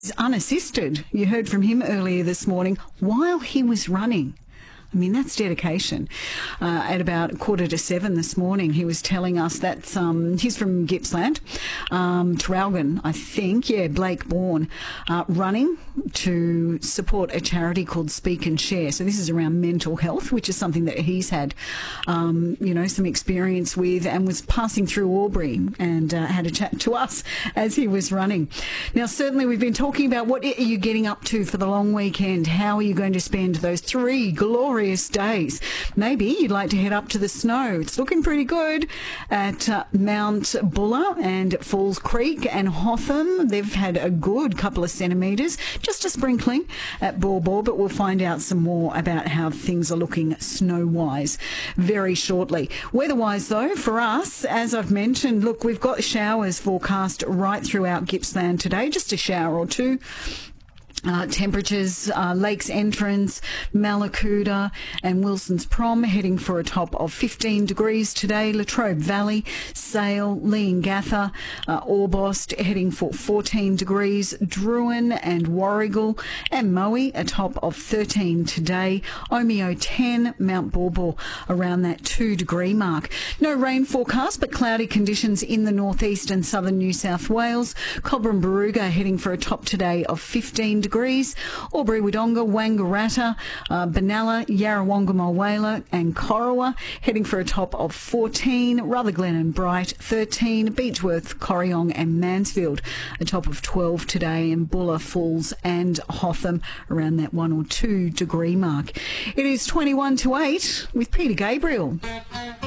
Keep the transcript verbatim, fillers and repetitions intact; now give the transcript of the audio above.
Unassisted. You heard from him earlier this morning while he was running. I mean, that's dedication. Uh, at about quarter to seven this morning, he was telling us that um, he's from Gippsland, um, Traralgon, I think. Yeah, Blake Bourne, uh, running to support a charity called Speak and Share. So this is around mental health, which is something that he's had, um, you know, some experience with, and was passing through Albury and uh, had a chat to us as he was running. Now, certainly we've been talking about what are you getting up to for the long weekend? How are you going to spend those three glorious days? Maybe you'd like to head up to the snow. It's looking pretty good at uh, Mount Buller and Falls Creek and Hotham. They've had a good couple of centimetres, just a sprinkling at Baw Baw, but we'll find out some more about how things are looking snow-wise very shortly. Weather-wise, though, for us, as I've mentioned, look, we've got showers forecast right throughout Gippsland today, just a shower or two. Uh, temperatures, uh, Lakes Entrance, Mallacoota and Wilson's Prom heading for a top of fifteen degrees today. Latrobe Valley, Sale, Leongatha, uh, Orbost heading for fourteen degrees. Druin and Warrigal and Moe a top of thirteen today. Omeo ten, Mount Baw Baw around that two degree mark. No rain forecast, but cloudy conditions in the northeast and southern New South Wales. Cobram Barooga heading for a top today of fifteen degrees. Degrees. Albury Wodonga, Wangaratta, uh, Benalla, Yarrawonga, Mulwala and Corowa heading for a top of fourteen. Rutherglen and Bright thirteen. Beechworth, Corryong and Mansfield a top of twelve today, and Buller Falls and Hotham around that one or two degree mark. It is twenty-one to eight with Peter Gabriel.